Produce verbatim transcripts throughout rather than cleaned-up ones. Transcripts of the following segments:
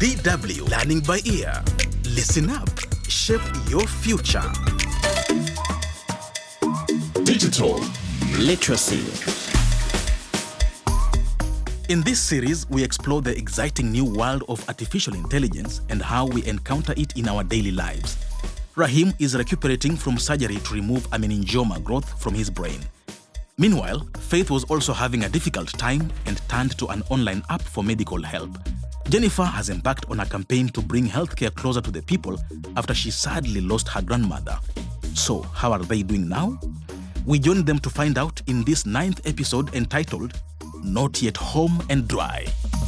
D W Learning by Ear. Listen up. Shape your future. Digital literacy. In this series, we explore the exciting new world of artificial intelligence and how we encounter it in our daily lives. Rahim is recuperating from surgery to remove a meningioma growth from his brain. Meanwhile, Faith was also having a difficult time and turned to an online app for medical help. Jennifer has embarked on a campaign to bring healthcare closer to the people after she sadly lost her grandmother. So, how are they doing now? We joined them to find out in this ninth episode entitled, Not Yet Home and Dry.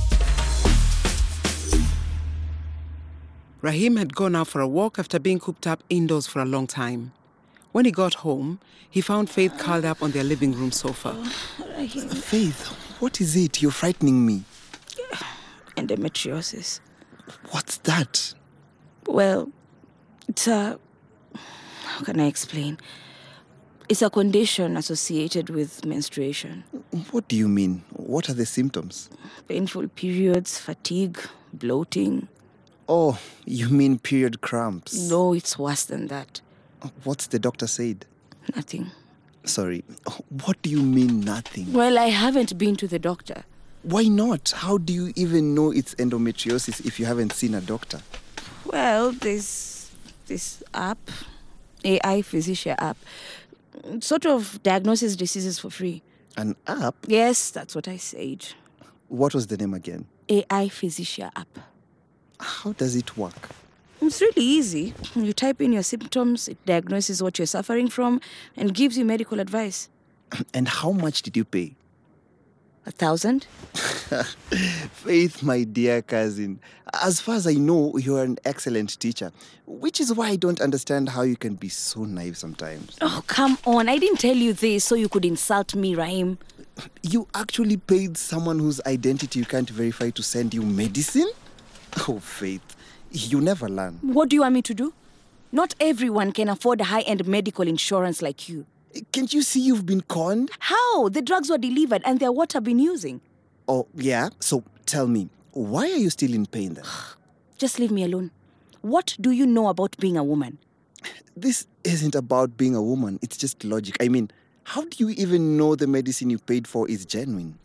Rahim had gone out for a walk after being cooped up indoors for a long time. When he got home, he found Faith curled up on their living room sofa. Oh, Faith, what is it? You're frightening me. Endometriosis. What's that? Well, it's a... How can I explain? It's a condition associated with menstruation. What do you mean? What are the symptoms? Painful periods, fatigue, bloating. Oh, you mean period cramps? No, it's worse than that. What's the doctor said? Nothing. Sorry, what do you mean nothing? Well, I haven't been to the doctor. Why not? How do you even know it's endometriosis if you haven't seen a doctor? Well, there's this app, A I Physician app. It sort of diagnoses diseases for free. An app? Yes, that's what I said. What was the name again? A I Physician app. How does it work? It's really easy. You type in your symptoms, it diagnoses what you're suffering from, and gives you medical advice. And how much did you pay? A thousand? Faith, my dear cousin, as far as I know, you're an excellent teacher, which is why I don't understand how you can be so naive sometimes. Oh, come on. I didn't tell you this so you could insult me, Rahim. You actually paid someone whose identity you can't verify to send you medicine? Oh, Faith, you never learn. What do you want me to do? Not everyone can afford high-end medical insurance like you. Can't you see you've been conned? How? The drugs were delivered and they're what I've been using. Oh, yeah? So tell me, why are you still in pain then? Just leave me alone. What do you know about being a woman? This isn't about being a woman. It's just logic. I mean, how do you even know the medicine you paid for is genuine?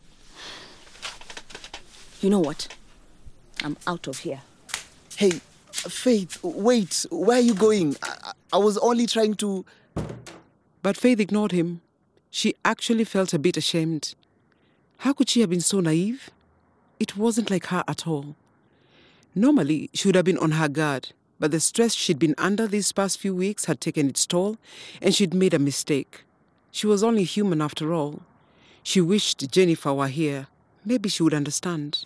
You know what? I'm out of here. Hey, Faith, wait. Where are you going? I, I was only trying to... But Faith ignored him. She actually felt a bit ashamed. How could she have been so naive? It wasn't like her at all. Normally, she would have been on her guard, but the stress she'd been under these past few weeks had taken its toll, and she'd made a mistake. She was only human after all. She wished Jennifer were here. Maybe she would understand.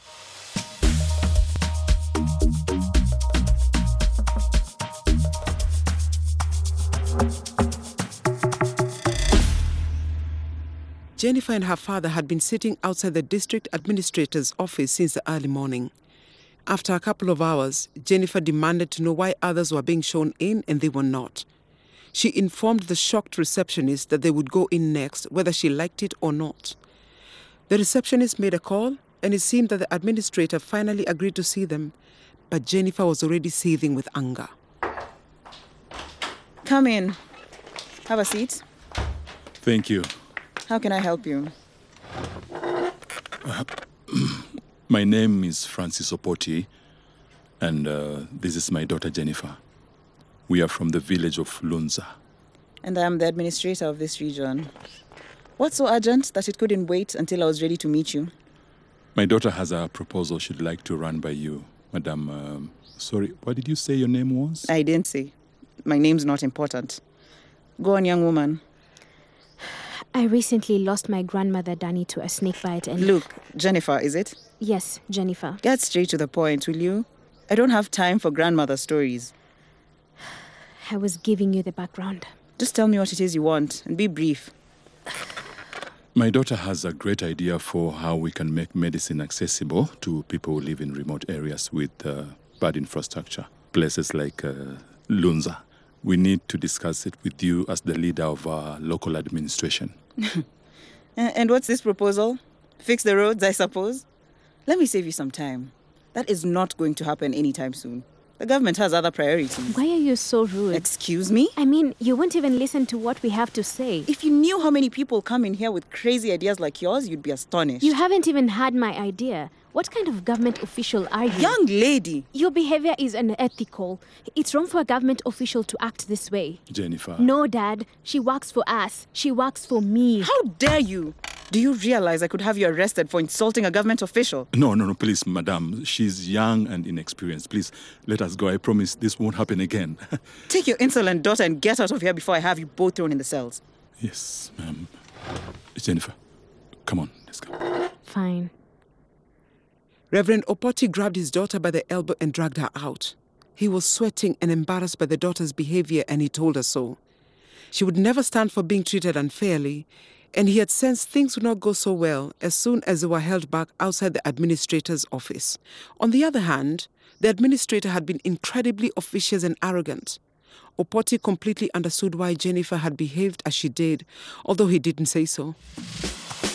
Jennifer and her father had been sitting outside the district administrator's office since the early morning. After a couple of hours, Jennifer demanded to know why others were being shown in and they were not. She informed the shocked receptionist that they would go in next, whether she liked it or not. The receptionist made a call, and it seemed that the administrator finally agreed to see them, but Jennifer was already seething with anger. Come in. Have a seat. Thank you. How can I help you? Uh, my name is Francis Opoti, and uh, this is my daughter Jennifer. We are from the village of Lunza. And I am the administrator of this region. What's so urgent that it couldn't wait until I was ready to meet you? My daughter has a proposal she'd like to run by you, Madam. Um, sorry, what did you say your name was? I didn't say. My name's not important. Go on, young woman. I recently lost my grandmother, Danny, to a snake bite and... Look, Jennifer, is it? Yes, Jennifer. Get straight to the point, will you? I don't have time for grandmother stories. I was giving you the background. Just tell me what it is you want, and be brief. My daughter has a great idea for how we can make medicine accessible to people who live in remote areas with uh, bad infrastructure. Places like uh, Lunza. We need to discuss it with you as the leader of our local administration. And what's this proposal? Fix the roads, I suppose? Let me save you some time. That is not going to happen anytime soon. The government has other priorities. Why are you so rude? Excuse me? I mean, you won't even listen to what we have to say. If you knew how many people come in here with crazy ideas like yours, you'd be astonished. You haven't even had my idea. What kind of government official are you? Young lady! Your behavior is unethical. It's wrong for a government official to act this way. Jennifer. No, Dad. She works for us. She works for me. How dare you? Do you realize I could have you arrested for insulting a government official? No, no, no, please, madam. She's young and inexperienced. Please, let us go. I promise this won't happen again. Take your insolent daughter and get out of here before I have you both thrown in the cells. Yes, ma'am. Jennifer, come on, let's go. Fine. Reverend Opoti grabbed his daughter by the elbow and dragged her out. He was sweating and embarrassed by the daughter's behavior, and he told her so. She would never stand for being treated unfairly, and he had sensed things would not go so well as soon as they were held back outside the administrator's office. On the other hand, the administrator had been incredibly officious and arrogant. Opoti completely understood why Jennifer had behaved as she did, although he didn't say so.